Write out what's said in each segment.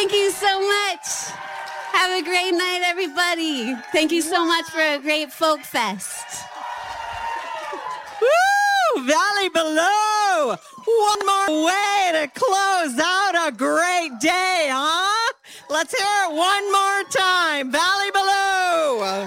Thank you so much. Have a great night, everybody. Thank you so much for a great folk fest. Woo! Valley Below! One more way to close out a great day, huh? Let's hear it one more time. Valley Below!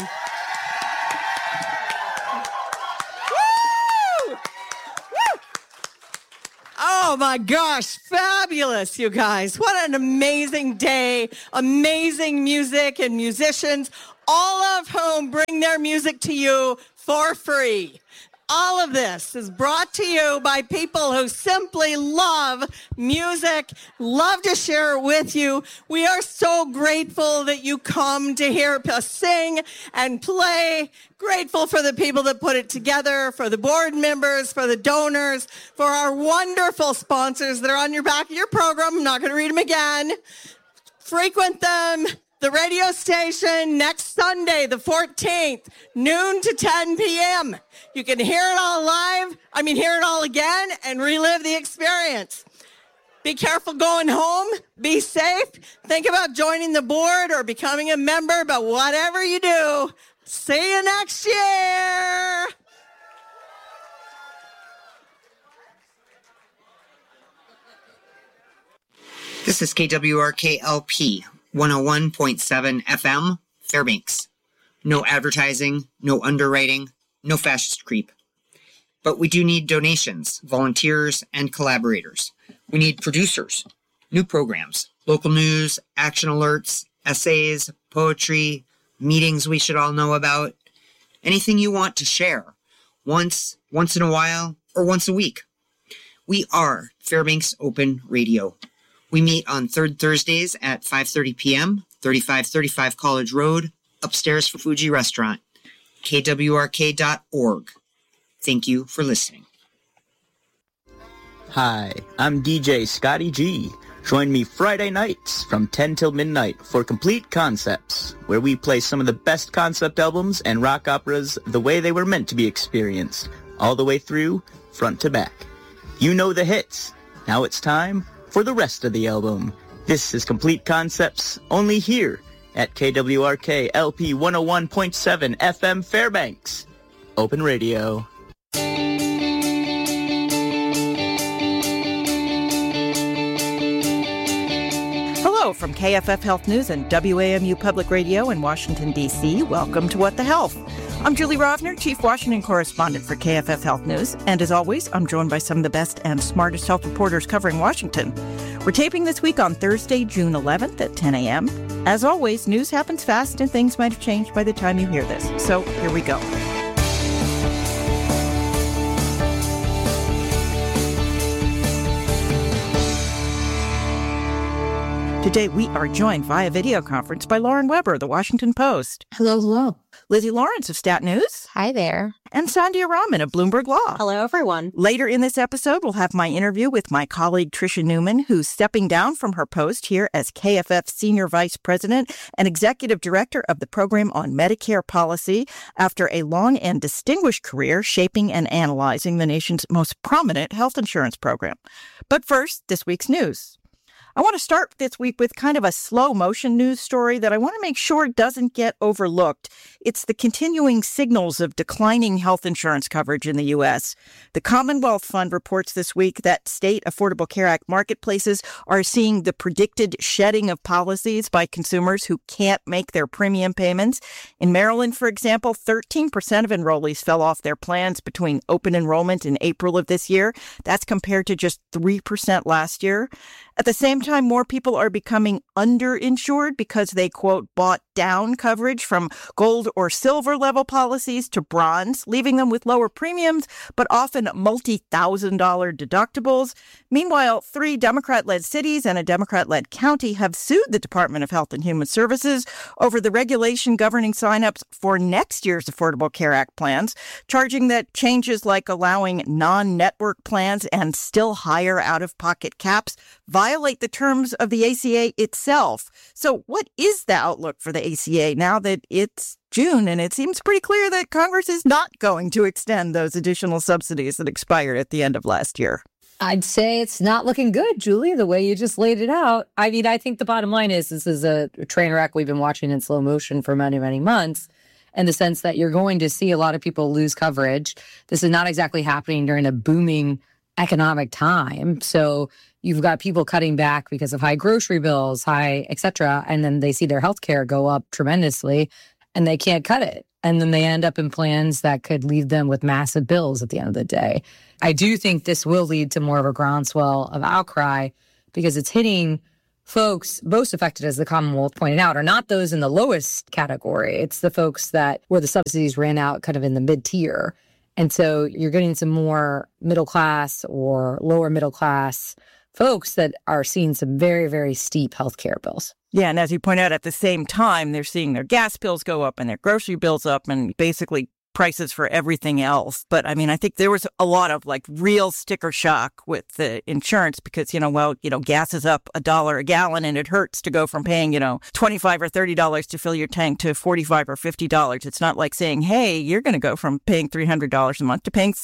Woo! Woo! Oh my gosh, fabulous, you guys. What an amazing day. Amazing music and musicians, all of whom bring their music to you for free. All of this is brought to you by people who simply love music, love to share it with you. We are so grateful that you come to hear us sing and play. Grateful for the people that put it together, for the board members, for the donors, for our wonderful sponsors that are on your back of your program. I'm not going to read them again. Frequent them. The radio station next Sunday, the 14th, noon to 10 p.m. You can hear it all hear it all again and relive the experience. Be careful going home. Be safe. Think about joining the board or becoming a member, but whatever you do, see you next year. This is KWRK-LP 101.7 FM, Fairbanks. No advertising, no underwriting, no fascist creep. But we do need donations, volunteers, and collaborators. We need producers, new programs, local news, action alerts, essays, poetry, meetings we should all know about. Anything you want to share, once in a while, or once a week. We are Fairbanks Open Radio. We meet on third Thursdays at 5:30 p.m., 3535 College Road, upstairs from Fuji Restaurant, kwrk.org. Thank you for listening. Hi, I'm DJ Scotty G. Join me Friday nights from 10 till midnight for Complete Concepts, where we play some of the best concept albums and rock operas the way they were meant to be experienced, all the way through, front to back. You know the hits. Now it's time for the rest of the album. This is Complete Concepts, only here at KWRK LP 101.7 FM Fairbanks. Open Radio. Hello from KFF Health News and WAMU Public Radio in Washington, D.C. Welcome to What the Health. I'm Julie Rovner, Chief Washington Correspondent for KFF Health News. And as always, I'm joined by some of the best and smartest health reporters covering Washington. We're taping this week on Thursday, June 11th at 10 a.m. As always, news happens fast and things might have changed by the time you hear this. So here we go. Today, we are joined via video conference by Lauren Weber of The Washington Post. Hello, hello. Lizzie Lawrence of Stat News. Hi there. And Sandhya Raman of Bloomberg Law. Hello, everyone. Later in this episode, we'll have my interview with my colleague Tricia Newman, who's stepping down from her post here as KFF Senior Vice President and Executive Director of the Program on Medicare Policy after a long and distinguished career shaping and analyzing the nation's most prominent health insurance program. But first, this week's news. I want to start this week with kind of a slow motion news story that I want to make sure doesn't get overlooked. It's the continuing signals of declining health insurance coverage in the U.S. The Commonwealth Fund reports this week that state Affordable Care Act marketplaces are seeing the predicted shedding of policies by consumers who can't make their premium payments. In Maryland, for example, 13% of enrollees fell off their plans between open enrollment in April of this year. That's compared to just 3% last year. At the same time, more people are becoming underinsured because they, quote, bought down coverage from gold or silver level policies to bronze, leaving them with lower premiums, but often multi-$1,000 deductibles. Meanwhile, 3 Democrat-led cities and a Democrat-led county have sued the Department of Health and Human Services over the regulation governing signups for next year's Affordable Care Act plans, charging that changes like allowing non-network plans and still higher out-of-pocket caps violate the terms of the ACA itself. So what is the outlook for the ACA now that it's June and it seems pretty clear that Congress is not going to extend those additional subsidies that expired at the end of last year? I'd say it's not looking good, Julie, the way you just laid it out. I mean, I think the bottom line is this is a train wreck we've been watching in slow motion for many, many months, in the sense that you're going to see a lot of people lose coverage. This is not exactly happening during a booming economic time. So you've got people cutting back because of high grocery bills, high et cetera, and then they see their health care go up tremendously and they can't cut it. And then they end up in plans that could leave them with massive bills at the end of the day. I do think this will lead to more of a groundswell of outcry because it's hitting folks most affected, as the Commonwealth pointed out, are not those in the lowest category. It's the folks that where the subsidies ran out kind of in the mid-tier. And so you're getting some more middle class or lower middle class folks that are seeing some very, very steep healthcare bills. Yeah, and as you point out, at the same time, they're seeing their gas bills go up and their grocery bills up and basically prices for everything else. But I mean, I think there was a lot of like real sticker shock with the insurance because, gas is up $1 a gallon and it hurts to go from paying, $25 or $30 to fill your tank to $45 or $50. It's not like saying, hey, you're going to go from paying $300 a month to paying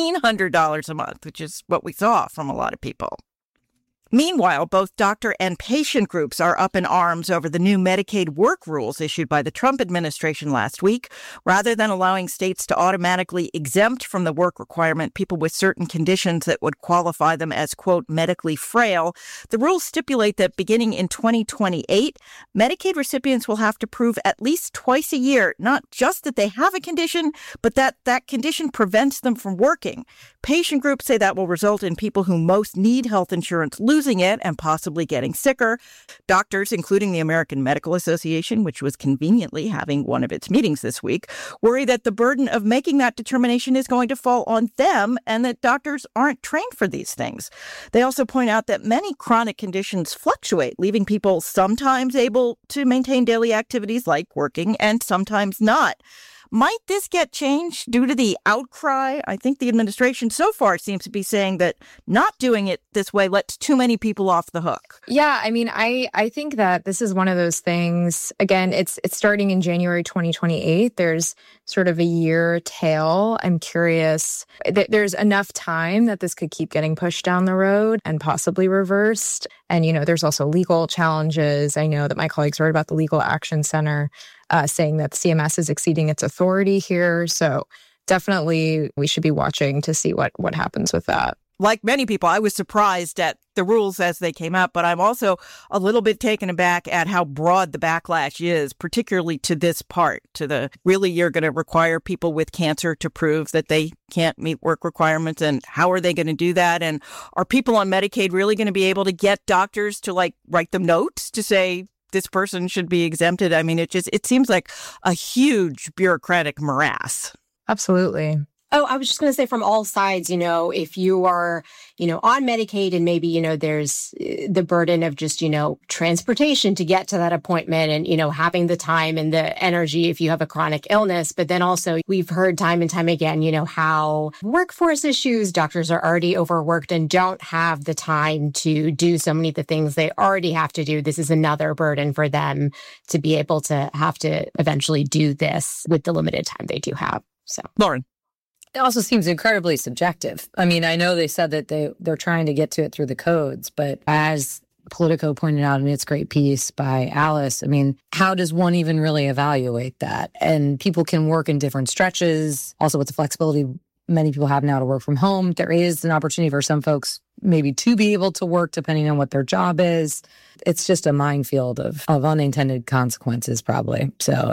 $1,300 a month, which is what we saw from a lot of people. Meanwhile, both doctor and patient groups are up in arms over the new Medicaid work rules issued by the Trump administration last week. Rather than allowing states to automatically exempt from the work requirement people with certain conditions that would qualify them as, quote, medically frail, the rules stipulate that beginning in 2028, Medicaid recipients will have to prove at least twice a year, not just that they have a condition, but that that condition prevents them from working. Patient groups say that will result in people who most need health insurance losing it and possibly getting sicker. Doctors, including the American Medical Association, which was conveniently having one of its meetings this week, worry that the burden of making that determination is going to fall on them and that doctors aren't trained for these things. They also point out that many chronic conditions fluctuate, leaving people sometimes able to maintain daily activities like working and sometimes not. Might this get changed due to the outcry? I think the administration so far seems to be saying that not doing it this way lets too many people off the hook. Yeah, I mean, I think that this is one of those things. Again, it's starting in January 2028. There's sort of a year tail. I'm curious. There's enough time that this could keep getting pushed down the road and possibly reversed. And, there's also legal challenges. I know that my colleagues wrote about the Legal Action Center saying that CMS is exceeding its authority here. So definitely we should be watching to see what happens with that. Like many people, I was surprised at the rules as they came out, but I'm also a little bit taken aback at how broad the backlash is, particularly to this part, to the really you're going to require people with cancer to prove that they can't meet work requirements. And how are they going to do that? And are people on Medicaid really going to be able to get doctors to write them notes to say, this person should be exempted? I mean, it seems like a huge bureaucratic morass. Absolutely. Oh, I was just going to say from all sides, if you are, on Medicaid and maybe, there's the burden of just, transportation to get to that appointment and, having the time and the energy if you have a chronic illness. But then also we've heard time and time again, how workforce issues, doctors are already overworked and don't have the time to do so many of the things they already have to do. This is another burden for them to be able to have to eventually do this with the limited time they do have. So, Lauren. It also seems incredibly subjective. I mean, I know they said that they're trying to get to it through the codes, but as Politico pointed out in its great piece by Alice, I mean, how does one even really evaluate that? And people can work in different stretches. Also, with the flexibility many people have now to work from home, there is an opportunity for some folks maybe to be able to work depending on what their job is. It's just a minefield of unintended consequences, probably. So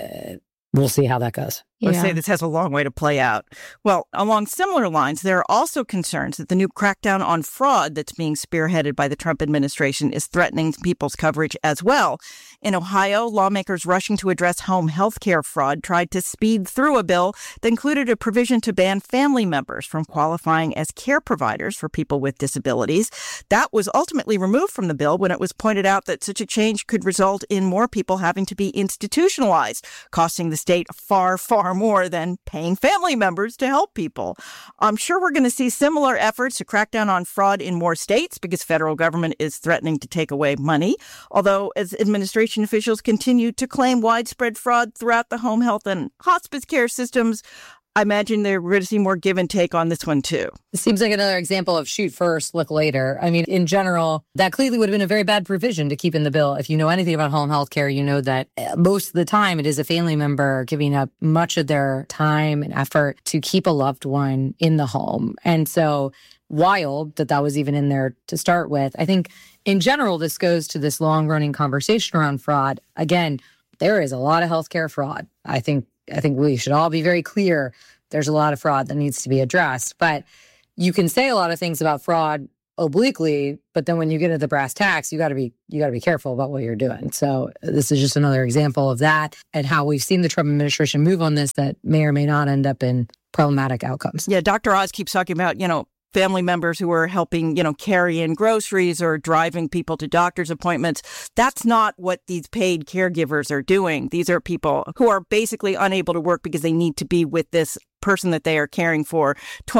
we'll see how that goes. Let's say this has a long way to play out. Well, along similar lines, there are also concerns that the new crackdown on fraud that's being spearheaded by the Trump administration is threatening people's coverage as well. In Ohio, lawmakers rushing to address home health care fraud tried to speed through a bill that included a provision to ban family members from qualifying as care providers for people with disabilities. That was ultimately removed from the bill when it was pointed out that such a change could result in more people having to be institutionalized, costing the state far, far more than paying family members to help people. I'm sure we're going to see similar efforts to crack down on fraud in more states because federal government is threatening to take away money. Although, as administration officials continue to claim widespread fraud throughout the home health and hospice care systems, I imagine we're going to see more give and take on this one, too. It seems like another example of shoot first, look later. I mean, in general, that clearly would have been a very bad provision to keep in the bill. If you know anything about home health care, you know that most of the time it is a family member giving up much of their time and effort to keep a loved one in the home. And so wild that was even in there to start with. I think in general, this goes to this long-running conversation around fraud. Again, there is a lot of healthcare fraud. I think we should all be very clear there's a lot of fraud that needs to be addressed. But you can say a lot of things about fraud obliquely, but then when you get into the brass tacks, you got to be careful about what you're doing. So this is just another example of that and how we've seen the Trump administration move on this that may or may not end up in problematic outcomes. Yeah, Dr. Oz keeps talking about, family members who are helping, carry in groceries or driving people to doctor's appointments. That's not what these paid caregivers are doing. These are people who are basically unable to work because they need to be with this person that they are caring for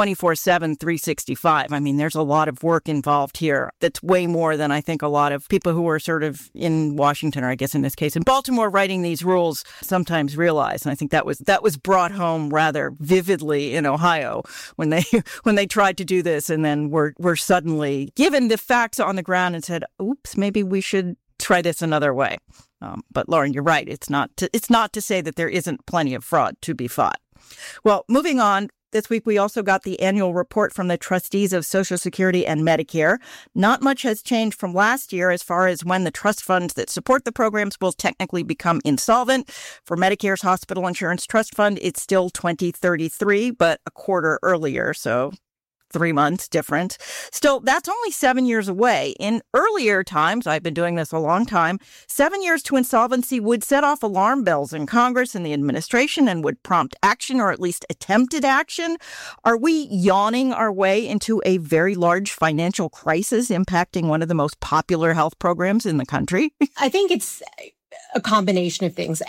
24/7, 365. I mean, there's a lot of work involved here. That's way more than I think a lot of people who are sort of in Washington, or I guess in this case in Baltimore, writing these rules sometimes realize. And I think that was brought home rather vividly in Ohio when they tried to do this and then were suddenly given the facts on the ground and said, oops, maybe we should try this another way. But Lauren, you're right. It's not to say that there isn't plenty of fraud to be fought. Well, moving on, this week we also got the annual report from the trustees of Social Security and Medicare. Not much has changed from last year as far as when the trust funds that support the programs will technically become insolvent. For Medicare's Hospital Insurance Trust Fund, it's still 2033, but a quarter earlier, so 3 months different. Still, that's only 7 years away. In earlier times, I've been doing this a long time, 7 years to insolvency would set off alarm bells in Congress and the administration and would prompt action, or at least attempted action. Are we yawning our way into a very large financial crisis impacting one of the most popular health programs in the country? I think it's a combination of things.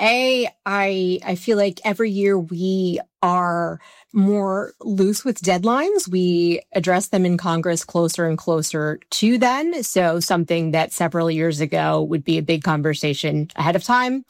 I feel like every year we are more loose with deadlines. We address them in Congress closer and closer to then. So something that several years ago would be a big conversation ahead of time,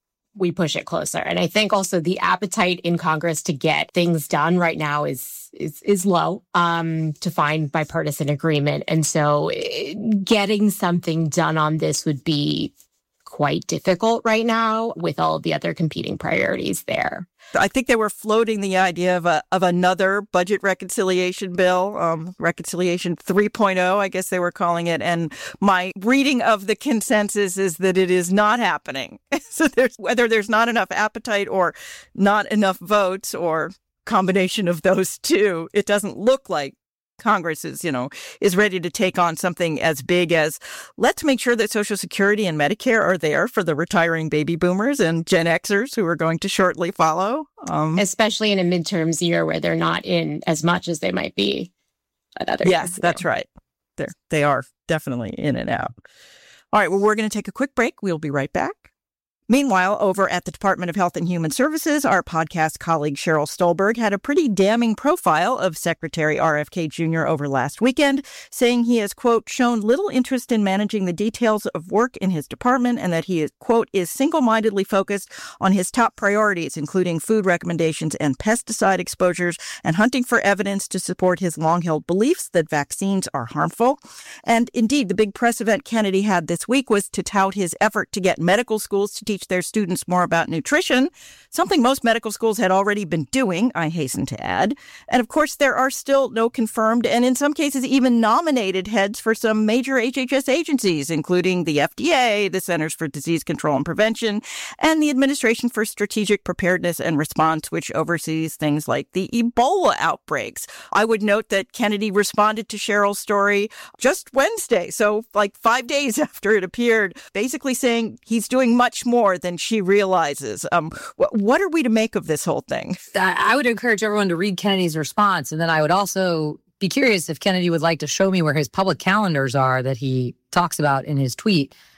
we push it closer. And I think also the appetite in Congress to get things done right now is low, to find bipartisan agreement. And so getting something done on this would be quite difficult right now with all of the other competing priorities there. I think they were floating the idea of another budget reconciliation bill, Reconciliation 3.0, I guess they were calling it. And my reading of the consensus is that it is not happening. So whether there's not enough appetite or not enough votes or combination of those two, it doesn't look like Congress is ready to take on something as big as, let's make sure that Social Security and Medicare are there for the retiring baby boomers and Gen Xers who are going to shortly follow. Especially in a midterms year where they're not in as much as they might be at other Yes, that's right. They are definitely in and out. All right, well, we're going to take a quick break. We'll be right back. Meanwhile, over at the Department of Health and Human Services, our podcast colleague Cheryl Stolberg had a pretty damning profile of Secretary RFK Jr. over last weekend, saying he has, quote, shown little interest in managing the details of work in his department and that he is, quote, is single-mindedly focused on his top priorities, including food recommendations and pesticide exposures, and hunting for evidence to support his long-held beliefs that vaccines are harmful. And indeed, the big press event Kennedy had this week was to tout his effort to get medical schools to teach their students more about nutrition, something most medical schools had already been doing, I hasten to add. And of course, there are still no confirmed and in some cases even nominated heads for some major HHS agencies, including the FDA, the Centers for Disease Control and Prevention, and the Administration for Strategic Preparedness and Response, which oversees things like the Ebola outbreaks. I would note that Kennedy responded to Cheryl's story just Wednesday, so like 5 days after it appeared, basically saying he's doing much more than she realizes. What are we to make of this whole thing? I would encourage everyone to read Kennedy's response. And then I would also be curious if Kennedy would like to show me where his public calendars are that he talks about in his tweet.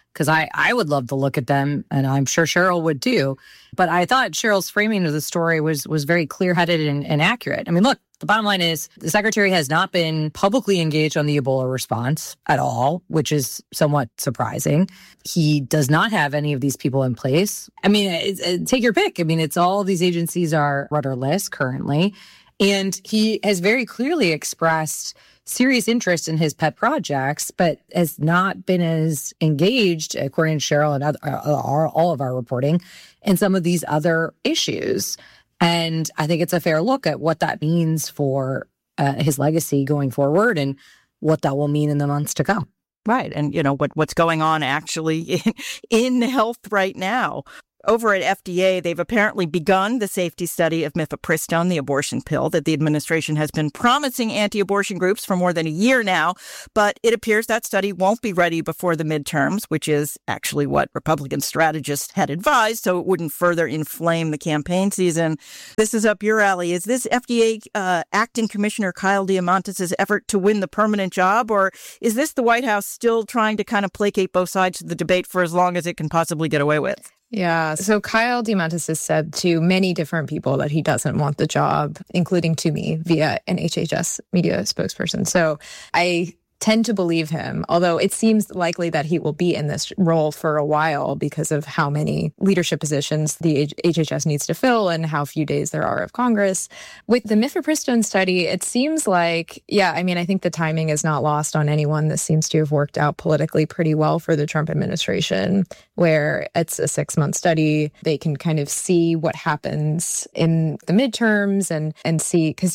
because I would love to look at them, and I'm sure Cheryl would too. But I thought Cheryl's framing of the story was very clear-headed and accurate. I mean, look, the bottom line is the secretary has not been publicly engaged on the Ebola response at all, which is somewhat surprising. He does not have any of these people in place. I mean, take your pick. I mean, it's all these agencies are rudderless currently. And he has very clearly expressed serious interest in his pet projects, but has not been as engaged, according to Cheryl and all of our reporting, in some of these other issues. And I think it's a fair look at what that means for his legacy going forward and what that will mean in the months to come. Right. And, what's going on actually in health right now. Over at FDA, they've apparently begun the safety study of mifepristone, the abortion pill that the administration has been promising anti-abortion groups for more than a year now. But it appears that study won't be ready before the midterms, which is actually what Republican strategists had advised, so it wouldn't further inflame the campaign season. This is up your alley. Is this FDA acting commissioner Kyle Diamantis' effort to win the permanent job, or is this the White House still trying to kind of placate both sides of the debate for as long as it can possibly get away with? Yeah. So Kyle Diamantis has said to many different people that he doesn't want the job, including to me via an HHS media spokesperson. So I tend to believe him, although it seems likely that he will be in this role for a while because of how many leadership positions the HHS needs to fill and how few days there are of Congress. With the mifepristone study, it seems like, I think the timing is not lost on anyone. This seems to have worked out politically pretty well for the Trump administration, where it's a 6-month study. They can kind of see what happens in the midterms and see, because,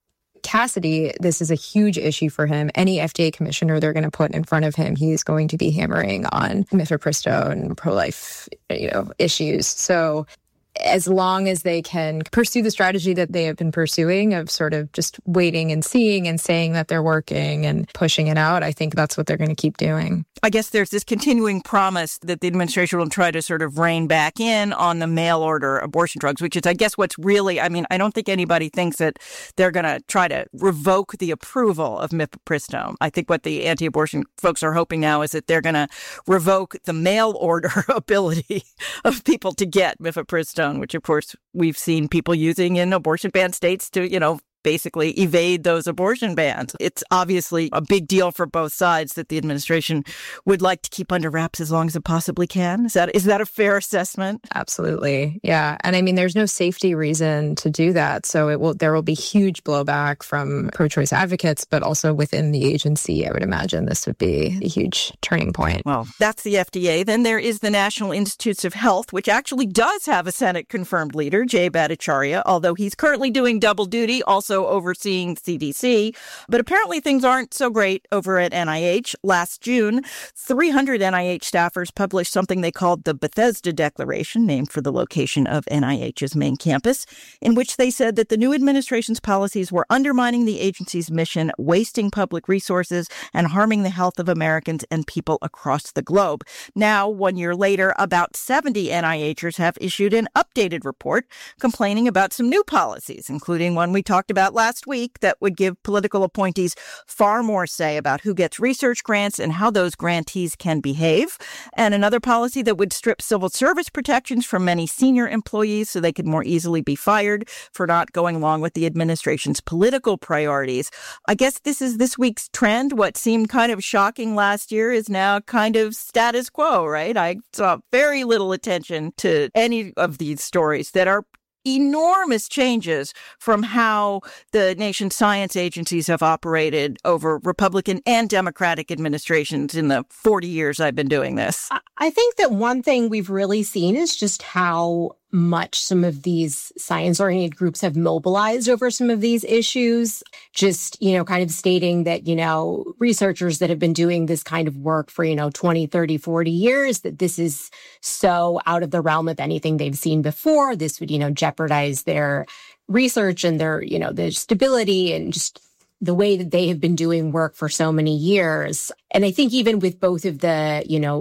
Cassidy, this is a huge issue for him. Any FDA commissioner they're going to put in front of him, he's going to be hammering on mifepristone, pro-life, issues. So as long as they can pursue the strategy that they have been pursuing of sort of just waiting and seeing and saying that they're working and pushing it out, I think that's what they're going to keep doing. I guess there's this continuing promise that the administration will try to sort of rein back in on the mail order abortion drugs, which is, I guess, what's really, I don't think anybody thinks that they're going to try to revoke the approval of mifepristone. I think what the anti-abortion folks are hoping now is that they're going to revoke the mail order ability of people to get mifepristone, which, of course, we've seen people using in abortion ban states to, basically evade those abortion bans. It's obviously a big deal for both sides that the administration would like to keep under wraps as long as it possibly can. Is that a fair assessment? Absolutely. Yeah. And there's no safety reason to do that. So there will be huge blowback from pro-choice advocates, but also within the agency, I would imagine this would be a huge turning point. Well, that's the FDA. Then there is the National Institutes of Health, which actually does have a Senate-confirmed leader, Jay Bhattacharya, although he's currently doing double duty, also overseeing CDC. But apparently things aren't so great over at NIH. Last June, 300 NIH staffers published something they called the Bethesda Declaration, named for the location of NIH's main campus, in which they said that the new administration's policies were undermining the agency's mission, wasting public resources, and harming the health of Americans and people across the globe. Now, 1 year later, about 70 NIHers have issued an updated report complaining about some new policies, including one we talked about last week that would give political appointees far more say about who gets research grants and how those grantees can behave, and another policy that would strip civil service protections from many senior employees so they could more easily be fired for not going along with the administration's political priorities. I guess this is this week's trend. What seemed kind of shocking last year is now kind of status quo, right? I saw very little attention to any of these stories that are enormous changes from how the nation's science agencies have operated over Republican and Democratic administrations in the 40 years I've been doing this. I think that one thing we've really seen is just how much some of these science-oriented groups have mobilized over some of these issues, just, kind of stating that, researchers that have been doing this kind of work for, 20, 30, 40 years, that this is so out of the realm of anything they've seen before. This would, jeopardize their research and their, their stability and just the way that they have been doing work for so many years. And I think even with both of the,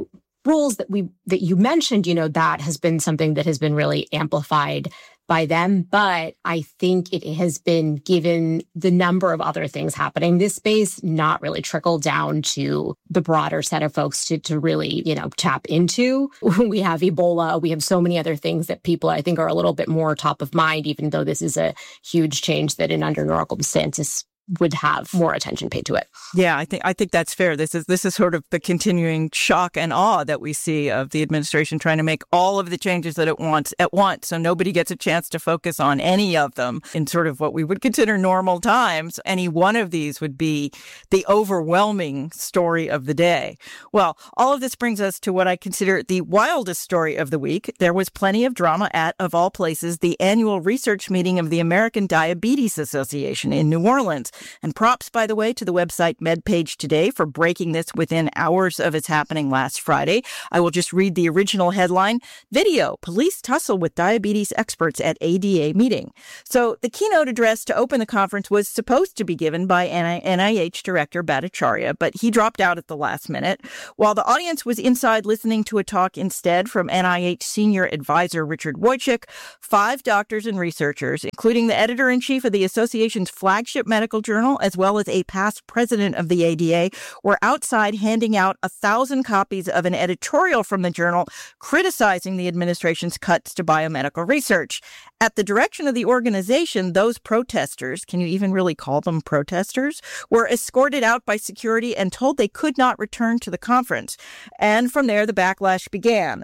rules that you mentioned, that has been something that has been really amplified by them. But I think it has been, given the number of other things happening in this space, not really trickled down to the broader set of folks to really, tap into. We have Ebola. We have so many other things that people, I think, are a little bit more top of mind, even though this is a huge change that under circumstances would have more attention paid to it. Yeah, I think that's fair. This is sort of the continuing shock and awe that we see of the administration trying to make all of the changes that it wants at once, so nobody gets a chance to focus on any of them in sort of what we would consider normal times. Any one of these would be the overwhelming story of the day. Well, all of this brings us to what I consider the wildest story of the week. There was plenty of drama at, of all places, the annual research meeting of the American Diabetes Association in New Orleans. And props, by the way, to the website MedPage Today for breaking this within hours of its happening last Friday. I will just read the original headline: Video, Police Tussle with Diabetes Experts at ADA Meeting. So the keynote address to open the conference was supposed to be given by NIH Director Bhattacharya, but he dropped out at the last minute. While the audience was inside listening to a talk instead from NIH Senior Advisor Richard Wojcik, 5 doctors and researchers, including the editor-in-chief of the association's flagship medical journal, as well as a past president of the ADA, were outside handing out 1,000 copies of an editorial from the journal criticizing the administration's cuts to biomedical research. At the direction of the organization, those protesters, can you even really call them protesters, were escorted out by security and told they could not return to the conference. And from there, the backlash began.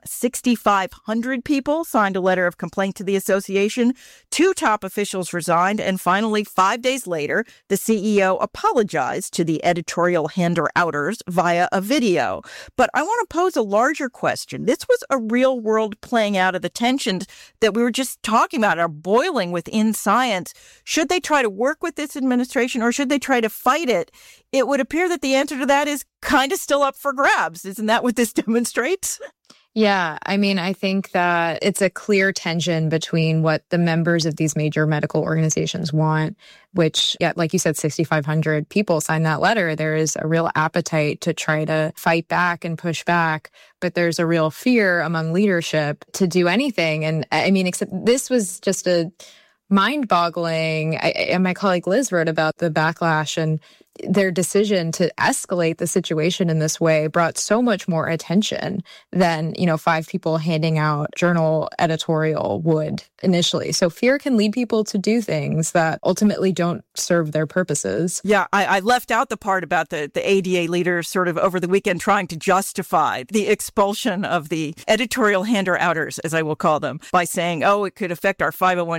6,500 people signed a letter of complaint to the association. 2 top officials resigned. And finally, 5 days later, the CEO apologized to the editorial hander-outers via a video. But I want to pose a larger question. This was a real world playing out of the tensions that we were just talking about, are boiling within science. Should they try to work with this administration or should they try to fight it? It would appear that the answer to that is kind of still up for grabs. Isn't that what this demonstrates? Yeah, I mean, I think that it's a clear tension between what the members of these major medical organizations want, which, yeah, like you said, 6,500 people signed that letter. There is a real appetite to try to fight back and push back, but there's a real fear among leadership to do anything. And I mean, except this was just a mind-boggling, and my colleague Liz wrote about the backlash, and their decision to escalate the situation in this way brought so much more attention than, 5 people handing out journal editorial would initially. So fear can lead people to do things that ultimately don't serve their purposes. Yeah, I left out the part about the ADA leaders sort of over the weekend trying to justify the expulsion of the editorial hander-outers, as I will call them, by saying, it could affect our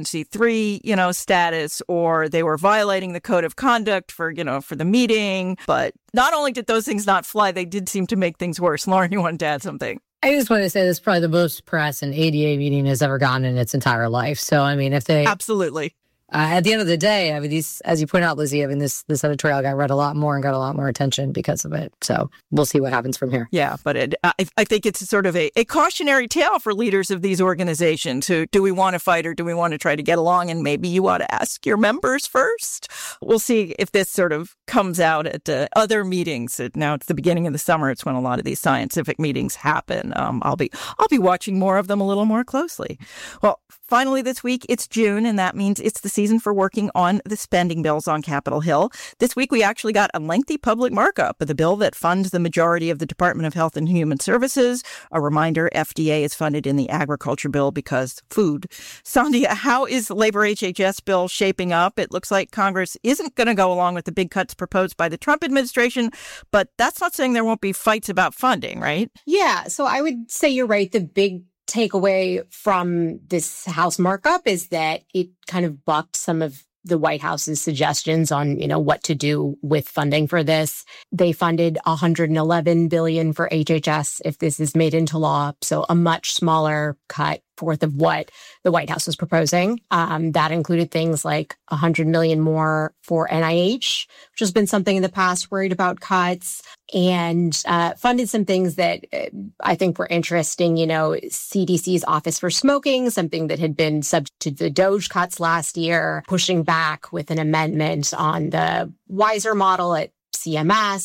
501c3, status, or they were violating the code of conduct for the meeting. But not only did those things not fly, they did seem to make things worse. Lauren, you wanted to add something? I just want to say this is probably the most press an ADA meeting has ever gotten in its entire life. So, I mean, if they... Absolutely. At the end of the day, I mean, these, as you point out, Lizzie, I mean, this editorial got read a lot more and got a lot more attention because of it. So we'll see what happens from here. Yeah, but I think it's sort of a cautionary tale for leaders of these organizations who, do we want to fight or do we want to try to get along? And maybe you ought to ask your members first. We'll see if this sort of comes out at other meetings. Now it's the beginning of the summer. It's when a lot of these scientific meetings happen. I'll be watching more of them a little more closely. Well, finally this week, it's June, and that means it's the season for working on the spending bills on Capitol Hill. This week, we actually got a lengthy public markup of the bill that funds the majority of the Department of Health and Human Services. A reminder, FDA is funded in the agriculture bill because food. Sandhya, how is the labor HHS bill shaping up? It looks like Congress isn't going to go along with the big cuts proposed by the Trump administration, but that's not saying there won't be fights about funding, right? Yeah, so I would say you're right. The big takeaway from this House markup is that it kind of bucked some of the White House's suggestions on, what to do with funding for this. They funded $111 billion for HHS if this is made into law, so a much smaller cut, fourth of what the White House was proposing. That included things like $100 million more for NIH, which has been something in the past worried about cuts, and funded some things that I think were interesting. CDC's Office for Smoking, something that had been subject to the DOGE cuts last year, pushing back with an amendment on the WISER model at CMS.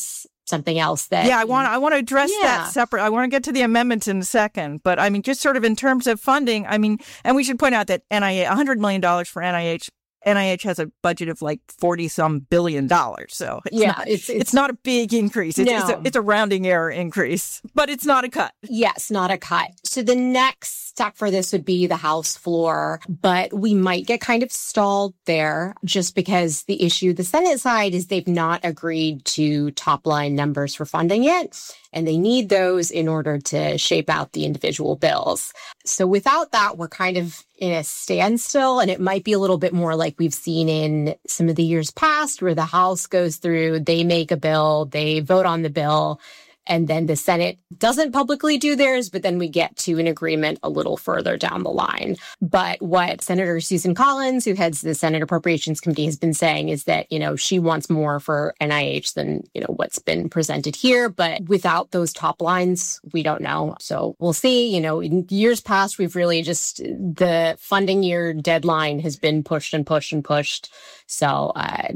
something else that... Yeah, I want to address that separate. I want to get to the amendments in a second. But I mean, just sort of in terms of funding, I mean, and we should point out that NIH, $100 million for NIH. NIH has a budget of like $40-some billion. So it's not a big increase. It's a rounding error increase, but it's not a cut. Yes, not a cut. So the next step for this would be the House floor, but we might get kind of stalled there just because the Senate side is they've not agreed to top line numbers for funding yet. And they need those in order to shape out the individual bills. So without that, we're kind of in a standstill, and it might be a little bit more like we've seen in some of the years past where the House goes through, they make a bill, they vote on the bill, and then the Senate doesn't publicly do theirs, but then we get to an agreement a little further down the line. But what Senator Susan Collins, who heads the Senate Appropriations Committee, has been saying is that, she wants more for NIH than, what's been presented here. But without those top lines, we don't know. So we'll see. In years past, we've really just, the funding year deadline has been pushed and pushed and pushed. So,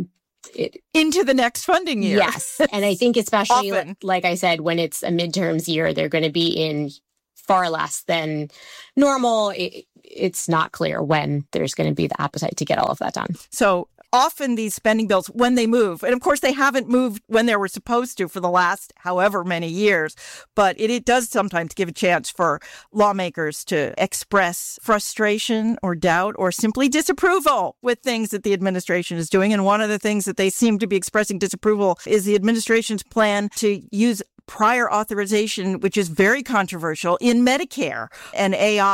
into the next funding year. Yes. And I think especially, like I said, when it's a midterms year, they're going to be in far less than normal. It's not clear when there's going to be the appetite to get all of that done. So often these spending bills, when they move, and of course they haven't moved when they were supposed to for the last however many years, but it does sometimes give a chance for lawmakers to express frustration or doubt or simply disapproval with things that the administration is doing. And one of the things that they seem to be expressing disapproval is the administration's plan to use prior authorization, which is very controversial in Medicare, an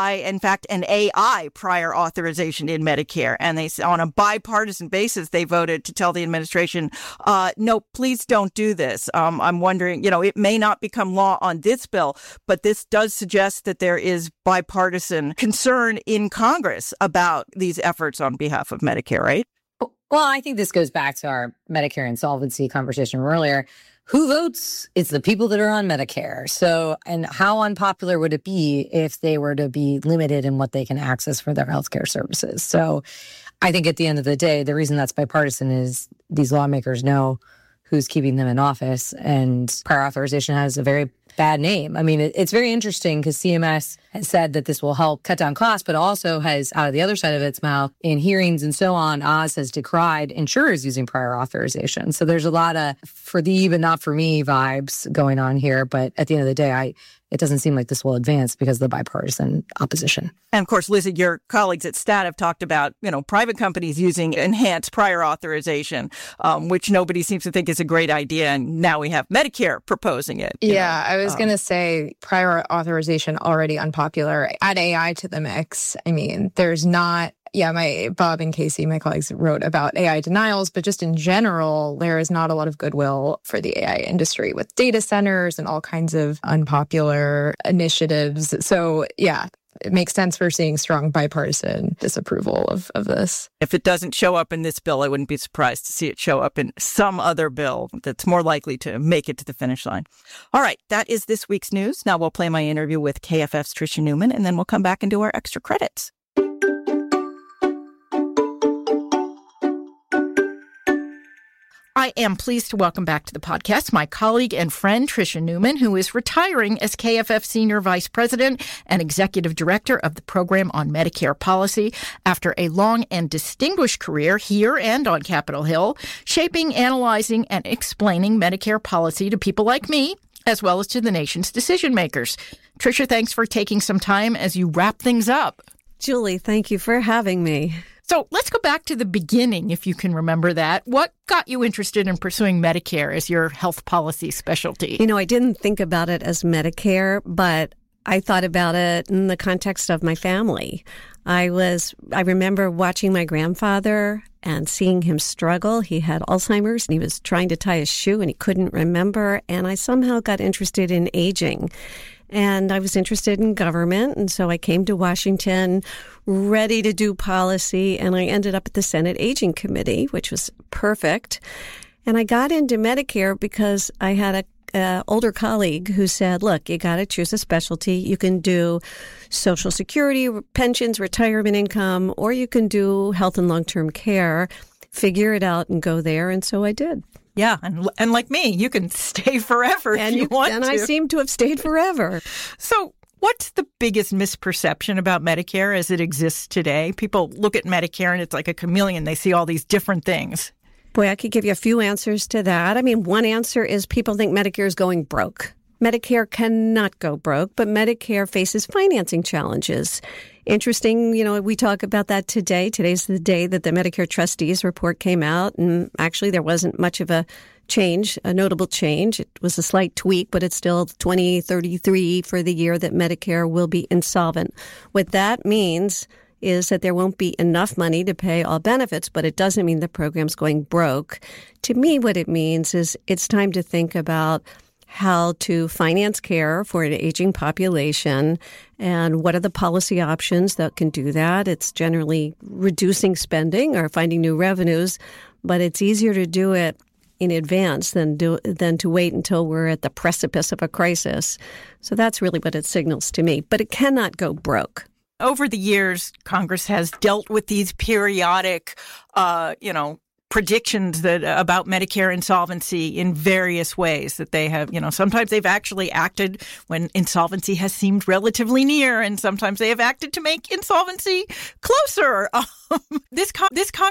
AI prior authorization in Medicare. And they, on a bipartisan basis, they voted to tell the administration, no, please don't do this. I'm wondering, it may not become law on this bill, but this does suggest that there is bipartisan concern in Congress about these efforts on behalf of Medicare, right? Well, I think this goes back to our Medicare insolvency conversation earlier. Who votes? It's the people that are on Medicare. So, and how unpopular would it be if they were to be limited in what they can access for their healthcare services? So I think at the end of the day, the reason that's bipartisan is these lawmakers know who's keeping them in office, and prior authorization has a very bad name. I mean, it's very interesting because CMS has said that this will help cut down costs, but also has, out of the other side of its mouth, in hearings and so on, Oz has decried insurers using prior authorization. So there's a lot of for thee but not for me vibes going on here. But at the end of the day, it doesn't seem like this will advance because of the bipartisan opposition. And of course, Lizzie, your colleagues at STAT have talked about, private companies using enhanced prior authorization, which nobody seems to think is a great idea. And now we have Medicare proposing it. Yeah, I was going to say prior authorization already unpopular. Add AI to the mix. I mean, there's not... Yeah, Bob and Casey, my colleagues, wrote about AI denials, but just in general, there is not a lot of goodwill for the AI industry with data centers and all kinds of unpopular initiatives. So, yeah, it makes sense for seeing strong bipartisan disapproval of this. If it doesn't show up in this bill, I wouldn't be surprised to see it show up in some other bill that's more likely to make it to the finish line. All right, that is this week's news. Now we'll play my interview with KFF's Tricia Newman, and then we'll come back and do our extra credits. I am pleased to welcome back to the podcast my colleague and friend, Tricia Newman, who is retiring as KFF Senior Vice President and Executive Director of the Program on Medicare Policy after a long and distinguished career here and on Capitol Hill, shaping, analyzing, and explaining Medicare policy to people like me, as well as to the nation's decision makers. Tricia, thanks for taking some time as you wrap things up. Julie, thank you for having me. So let's go back to the beginning, if you can remember that. What got you interested in pursuing Medicare as your health policy specialty? I didn't think about it as Medicare, but I thought about it in the context of my family. I remember watching my grandfather and seeing him struggle. He had Alzheimer's and he was trying to tie his shoe and he couldn't remember. And I somehow got interested in aging. And I was interested in government, and so I came to Washington ready to do policy, and I ended up at the Senate Aging Committee, which was perfect. And I got into Medicare because I had an older colleague who said, look, you got to choose a specialty. You can do Social Security, pensions, retirement income, or you can do health and long-term care. Figure it out and go there, and so I did. Yeah, and like me, you can stay forever if you want to. And I seem to have stayed forever. So what's the biggest misperception about Medicare as it exists today? People look at Medicare and it's like a chameleon. They see all these different things. Boy, I could give you a few answers to that. I mean, one answer is people think Medicare is going broke. Medicare cannot go broke, but Medicare faces financing challenges. Interesting, we talk about that today. Today's the day that the Medicare Trustees report came out, and actually there wasn't much of a change, a notable change. It was a slight tweak, but it's still 2033 for the year that Medicare will be insolvent. What that means is that there won't be enough money to pay all benefits, but it doesn't mean the program's going broke. To me, what it means is it's time to think about how to finance care for an aging population and what are the policy options that can do that. It's generally reducing spending or finding new revenues, but it's easier to do it in advance than to wait until we're at the precipice of a crisis. So that's really what it signals to me. But it cannot go broke. Over the years, Congress has dealt with these periodic, predictions about Medicare insolvency in various ways that they have, sometimes they've actually acted when insolvency has seemed relatively near, and sometimes they have acted to make insolvency closer. This